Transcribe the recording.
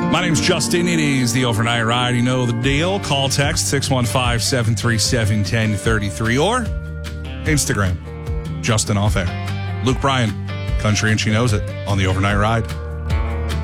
My name's Justin. It is the Overnight Ride. You know the deal. Call, text 615-737-1033 or Instagram, Justin Off Air. Luke Bryan, Country and She Knows It on the Overnight Ride.